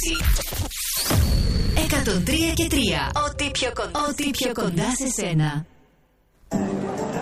Ζήση. 103 και 3. Ό,τι πιο κοντά σε σένα.